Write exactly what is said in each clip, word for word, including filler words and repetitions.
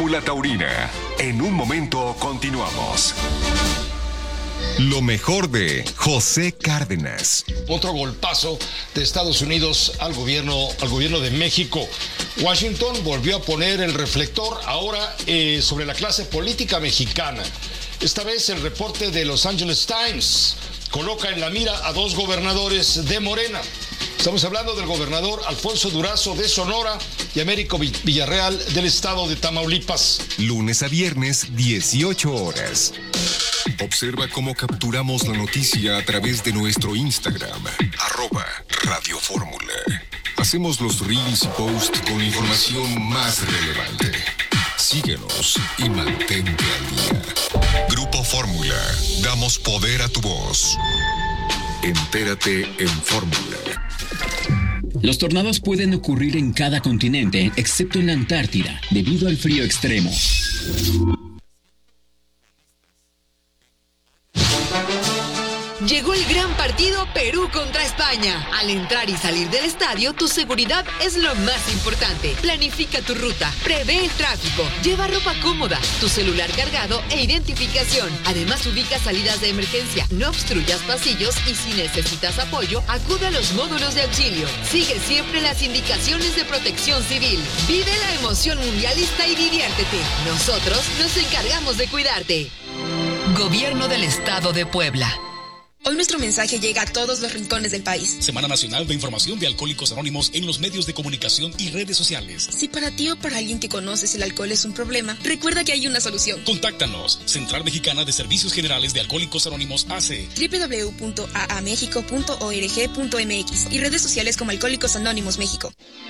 Fórmula Taurina. En un momento continuamos. Lo mejor de José Cárdenas. Otro golpazo de Estados Unidos al gobierno, al gobierno de México. Washington volvió a poner el reflector ahora eh, sobre la clase política mexicana. Esta vez el reporte de Los Angeles Times coloca en la mira a dos gobernadores de Morena. Estamos hablando del gobernador Alfonso Durazo de Sonora y Américo Villarreal del estado de Tamaulipas. Lunes a viernes, dieciocho horas. Observa cómo capturamos la noticia a través de nuestro Instagram, arroba Radio Fórmula. Hacemos los reels y posts con información más relevante. Síguenos y mantente al día. Grupo Fórmula, damos poder a tu voz. Entérate en Fórmula. Los tornados pueden ocurrir en cada continente, excepto en la Antártida, debido al frío extremo. Llegó el gran partido Perú contra España. Al entrar y salir del estadio, tu seguridad es lo más importante. Planifica tu ruta, prevé el tráfico, lleva ropa cómoda, tu celular cargado e identificación. Además, ubica salidas de emergencia, no obstruyas pasillos y si necesitas apoyo, acude a los módulos de auxilio. Sigue siempre las indicaciones de protección civil. Vive la emoción mundialista y diviértete. Nosotros nos encargamos de cuidarte. Gobierno del Estado de Puebla. Hoy nuestro mensaje llega a todos los rincones del país. Semana Nacional de Información de Alcohólicos Anónimos en los medios de comunicación y redes sociales. Si para ti o para alguien que conoces el alcohol es un problema, recuerda que hay una solución. Contáctanos. Central Mexicana de Servicios Generales de Alcohólicos Anónimos A C. doble u doble u doble u punto a a méxico punto org punto m x y redes sociales como Alcohólicos Anónimos México.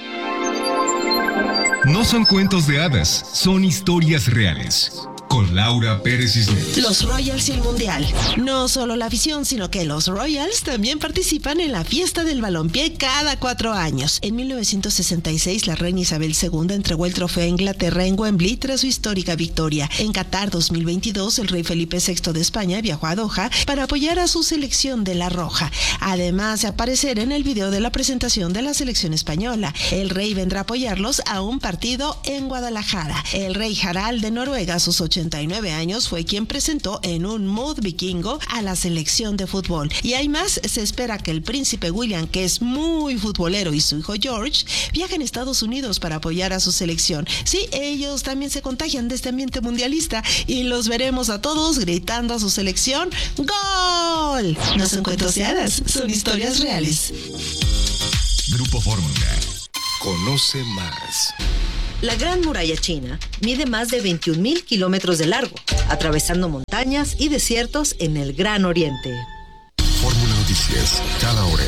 No son cuentos de hadas, son historias reales. Con Laura Pérez Cisneros. Los Royals y el Mundial. No solo la afición, sino que los Royals también participan en la fiesta del balompié cada cuatro años. En mil novecientos sesenta y seis, la reina Isabel segunda entregó el trofeo a Inglaterra en Wembley tras su histórica victoria. En Qatar dos mil veintidós, el rey Felipe sexto de España viajó a Doha para apoyar a su selección de la Roja. Además de aparecer en el video de la presentación de la selección española. El rey vendrá a apoyarlos a un partido en Guadalajara. El rey Harald de Noruega, a sus ochenta y nueve años, fue quien presentó en un mood vikingo a la selección de fútbol. Y hay más, se espera que el príncipe William, que es muy futbolero, y su hijo George viajen a Estados Unidos para apoyar a su selección. Sí, ellos también se contagian de este ambiente mundialista y los veremos a todos gritando a su selección ¡Gol! No son cuentos de hadas, son historias reales. Grupo Fórmula. Conoce más. La Gran Muralla China mide más de veintiún mil kilómetros de largo, atravesando montañas y desiertos en el Gran Oriente. Fórmula Noticias, cada hora.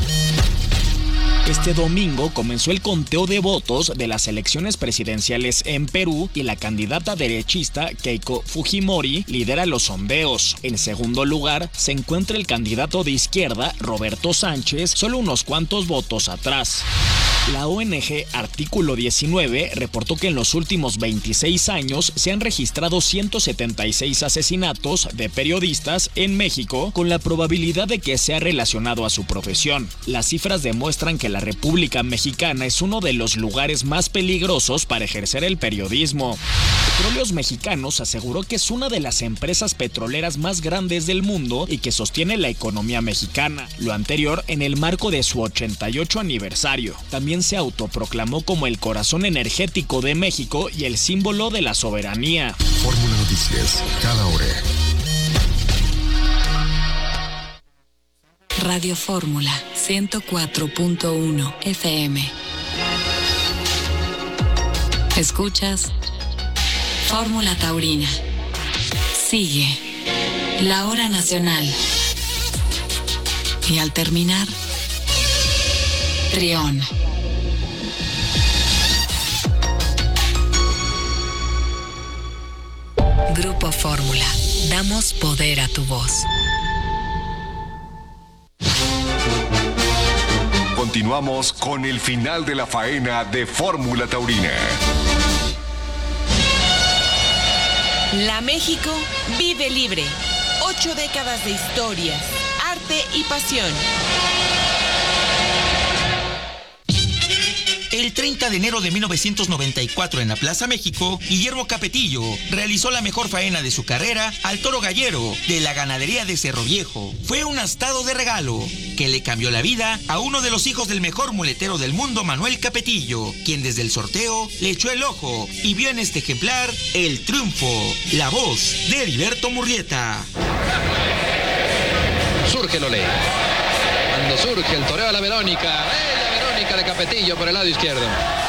Este domingo comenzó el conteo de votos de las elecciones presidenciales en Perú y la candidata derechista Keiko Fujimori lidera los sondeos. En segundo lugar se encuentra el candidato de izquierda Roberto Sánchez, solo unos cuantos votos atrás. La O N G Artículo diecinueve reportó que en los últimos veintiséis años se han registrado ciento setenta y seis asesinatos de periodistas en México, con la probabilidad de que sea relacionado a su profesión. Las cifras demuestran que la República Mexicana es uno de los lugares más peligrosos para ejercer el periodismo. Petróleos Mexicanos aseguró que es una de las empresas petroleras más grandes del mundo y que sostiene la economía mexicana. Lo anterior en el marco de su ochenta y ocho aniversario. También se autoproclamó como el corazón energético de México y el símbolo de la soberanía. Fórmula Noticias, cada hora. Radio Fórmula ciento cuatro punto uno F M. Escuchas Fórmula Taurina. Sigue la hora nacional. Y al terminar, Trión. Grupo Fórmula. Damos poder a tu voz. Continuamos con el final de la faena de Fórmula Taurina. La México vive libre. Ocho décadas de historias, arte y pasión. El treinta de enero de mil novecientos noventa y cuatro en la Plaza México, Guillermo Capetillo realizó la mejor faena de su carrera al toro gallero de la ganadería de Cerro Viejo. Fue un astado de regalo que le cambió la vida a uno de los hijos del mejor muletero del mundo, Manuel Capetillo, quien desde el sorteo le echó el ojo y vio en este ejemplar el triunfo. La voz de Heriberto Murrieta. Surge el olé. Cuando surge el toreo a la Verónica. Bella Verónica de Capetillo por el lado izquierdo.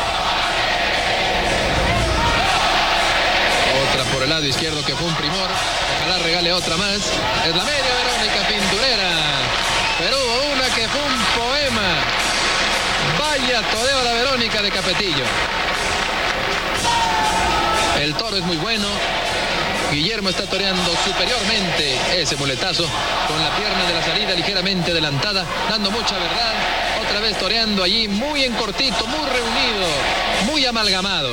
Otra por el lado izquierdo que fue un primor. Ojalá regale otra más. Es la media Verónica pinturera. Pero hubo una que fue un poema. Vaya toreo a la Verónica de Capetillo. El toro es muy bueno. Guillermo está toreando superiormente ese muletazo con la pierna de la salida ligeramente adelantada, dando mucha verdad. Otra vez toreando allí muy en cortito, muy reunido, muy amalgamado.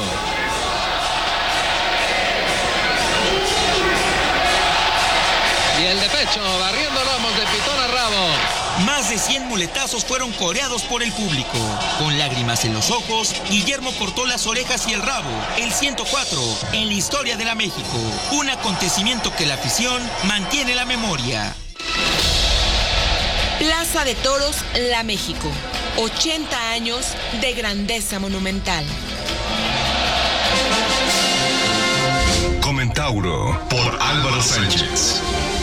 Y el de pecho, barriendo lomos de pitón a rabo. Más de cien muletazos fueron coreados por el público. Con lágrimas en los ojos, Guillermo cortó las orejas y el rabo, el ciento cuatro, en la historia de la México. Un acontecimiento que la afición mantiene en la memoria. Plaza de Toros, La México. ochenta años de grandeza monumental. Comentauro por Álvaro Sánchez.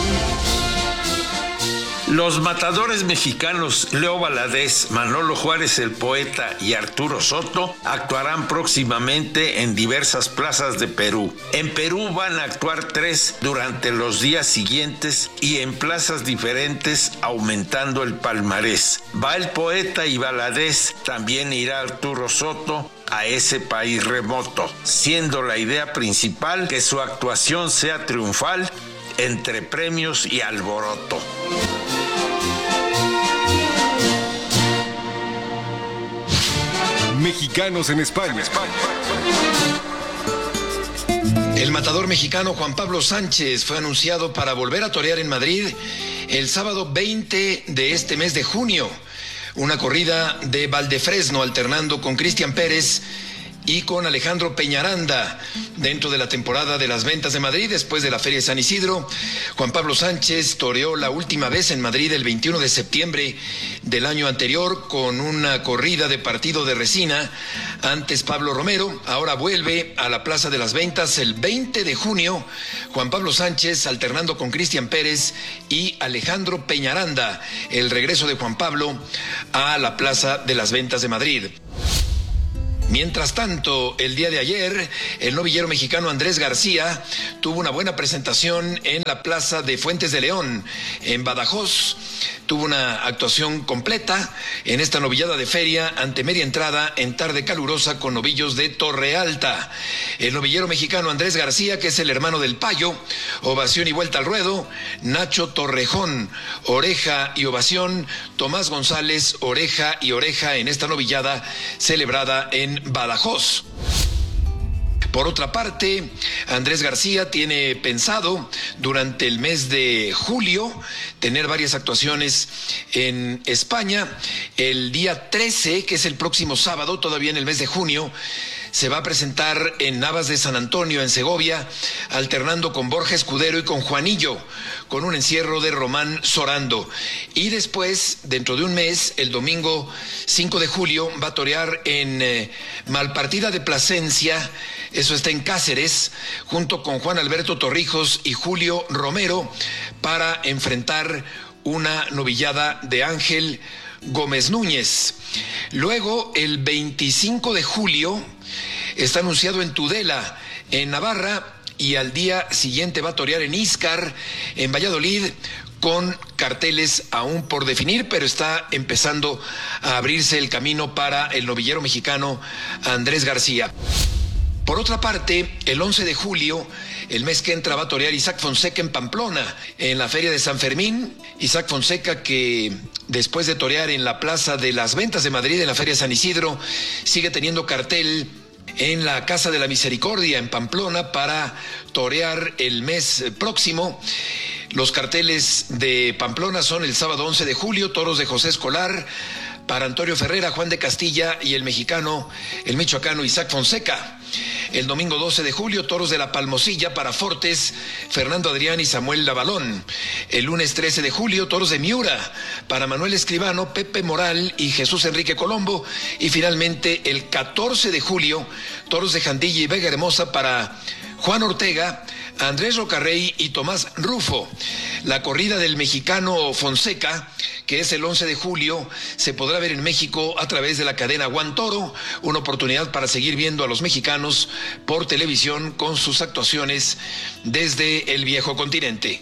Los matadores mexicanos Leo Valadez, Manolo Juárez el poeta y Arturo Soto actuarán próximamente en diversas plazas de Perú. En Perú van a actuar tres durante los días siguientes y en plazas diferentes, aumentando el palmarés. Va el poeta y Valadez, también irá Arturo Soto a ese país remoto, siendo la idea principal que su actuación sea triunfal entre premios y alboroto. Mexicanos en España. El matador mexicano Juan Pablo Sánchez fue anunciado para volver a torear en Madrid el sábado veinte de este mes de junio. Una corrida de Valdefresno alternando con Cristian Pérez y con Alejandro Peñaranda dentro de la temporada de las ventas de Madrid. Después de la Feria de San Isidro, Juan Pablo Sánchez toreó la última vez en Madrid el veintiuno de septiembre del año anterior con una corrida de partido de resina. Antes Pablo Romero, ahora vuelve a la Plaza de las Ventas el veinte de junio. Juan Pablo Sánchez alternando con Cristian Pérez y Alejandro Peñaranda. El regreso de Juan Pablo a la Plaza de las Ventas de Madrid. Mientras tanto, el día de ayer, el novillero mexicano Andrés García tuvo una buena presentación en la Plaza de Fuentes de León, en Badajoz. Tuvo una actuación completa en esta novillada de feria ante media entrada en tarde calurosa con novillos de Torre Alta. El novillero mexicano Andrés García, que es el hermano del Payo, ovación y vuelta al ruedo. Nacho Torrejón, oreja y ovación. Tomás González, oreja y oreja en esta novillada celebrada en Badajoz. Por otra parte, Andrés García tiene pensado durante el mes de julio tener varias actuaciones en España. El día trece, que es el próximo sábado, todavía en el mes de junio, se va a presentar en Navas de San Antonio, en Segovia, alternando con Borja Escudero y con Juanillo, con un encierro de Román Sorando. Y después, dentro de un mes, el domingo cinco de julio, va a torear en eh, Malpartida de Plasencia, eso está en Cáceres, junto con Juan Alberto Torrijos y Julio Romero, para enfrentar una novillada de Ángel Gómez Núñez. Luego, el veinticinco de julio, está anunciado en Tudela, en Navarra, y al día siguiente va a torear en Íscar, en Valladolid, con carteles aún por definir, pero está empezando a abrirse el camino para el novillero mexicano Andrés García. Por otra parte, el once de julio, el mes que entra, va a torear Isaac Fonseca en Pamplona, en la Feria de San Fermín. Isaac Fonseca, que después de torear en la Plaza de las Ventas de Madrid, en la Feria de San Isidro, sigue teniendo cartel en la Casa de la Misericordia, en Pamplona, para torear el mes próximo. Los carteles de Pamplona son el sábado once de julio, toros de José Escolar, para Antonio Ferrera, Juan de Castilla y el mexicano, el michoacano Isaac Fonseca. El domingo doce de julio, toros de la Palmosilla para Fortes, Fernando Adrián y Samuel Lavalón. El lunes trece de julio, toros de Miura para Manuel Escribano, Pepe Moral y Jesús Enrique Colombo. Y finalmente el catorce de julio, toros de Jandilla y Vega Hermosa para Juan Ortega, Andrés Rocarrey y Tomás Rufo. La corrida del mexicano Fonseca, que es el once de julio, se podrá ver en México a través de la cadena One Toro, una oportunidad para seguir viendo a los mexicanos por televisión con sus actuaciones desde el viejo continente.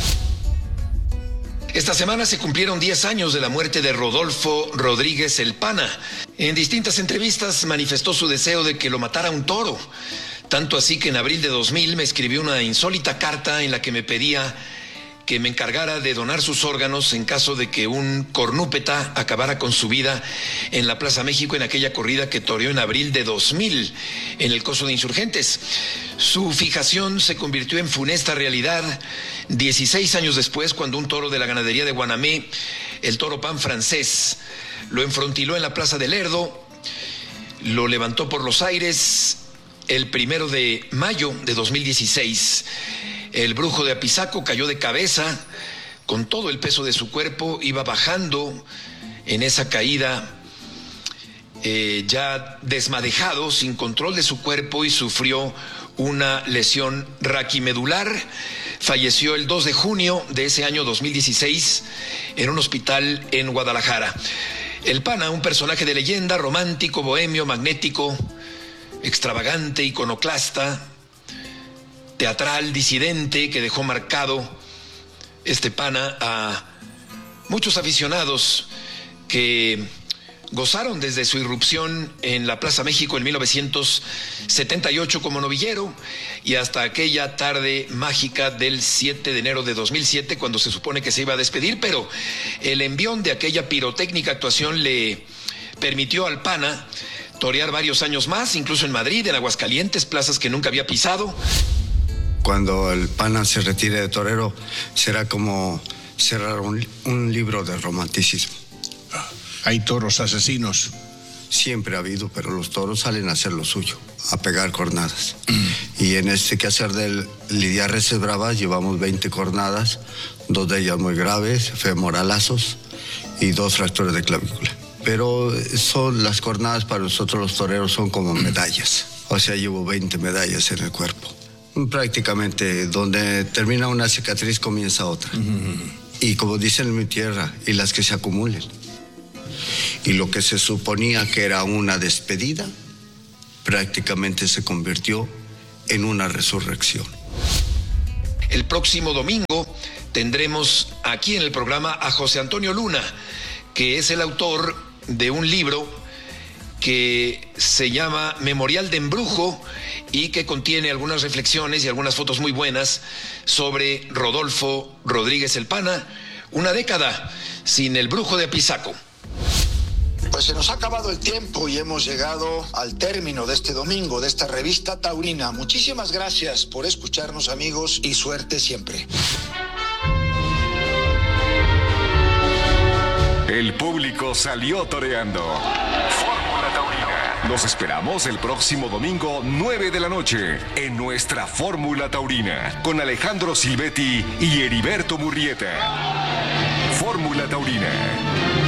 Esta semana se cumplieron diez años de la muerte de Rodolfo Rodríguez el Pana. En distintas entrevistas manifestó su deseo de que lo matara un toro. Tanto así que en abril de dos mil me escribió una insólita carta en la que me pedía que me encargara de donar sus órganos en caso de que un cornúpeta acabara con su vida en la Plaza México en aquella corrida que toreó en abril de dos mil en el Coso de Insurgentes. Su fijación se convirtió en funesta realidad dieciséis años después, cuando un toro de la ganadería de Guanamé, el toro Pan Francés, lo enfrontiló en la Plaza del Lerdo, lo levantó por los aires el primero de mayo de dos mil dieciséis. El brujo de Apizaco cayó de cabeza, con todo el peso de su cuerpo, iba bajando en esa caída, eh, ya desmadejado, sin control de su cuerpo, y sufrió una lesión raquimedular. Falleció el dos de junio de ese año dos mil dieciséis en un hospital en Guadalajara. El Pana, un personaje de leyenda, romántico, bohemio, magnético, extravagante, iconoclasta, teatral, disidente, que dejó marcado este Pana a muchos aficionados que gozaron desde su irrupción en la Plaza México en mil novecientos setenta y ocho como novillero y hasta aquella tarde mágica del siete de enero de dos mil siete, cuando se supone que se iba a despedir, pero el envión de aquella pirotécnica actuación le permitió al Pana torear varios años más, incluso en Madrid, en Aguascalientes, plazas que nunca había pisado. Cuando el Pana se retire de torero, será como cerrar un, un libro de romanticismo. ¿Hay toros asesinos? Siempre ha habido, pero los toros salen a hacer lo suyo, a pegar cornadas. Mm. Y en este quehacer del lidiar reses bravas llevamos veinte cornadas, dos de ellas muy graves, femoralazos y dos fracturas de clavícula. Pero son las cornadas para nosotros los toreros son como medallas. O sea, llevo veinte medallas en el cuerpo. Prácticamente donde termina una cicatriz comienza otra. Mm. Y como dicen en mi tierra, y las que se acumulen. Y lo que se suponía que era una despedida, prácticamente se convirtió en una resurrección. El próximo domingo tendremos aquí en el programa a José Antonio Luna, que es el autor de un libro que se llama Memorial de Embrujo y que contiene algunas reflexiones y algunas fotos muy buenas sobre Rodolfo Rodríguez el Pana, una década sin el brujo de Apizaco. Pues se nos ha acabado el tiempo y hemos llegado al término de este domingo, de esta revista taurina. Muchísimas gracias por escucharnos, amigos, y suerte siempre. El público salió toreando. Fórmula Taurina. Los esperamos el próximo domingo, nueve de la noche, en nuestra Fórmula Taurina, con Alejandro Silvetti y Heriberto Murrieta. Fórmula Taurina.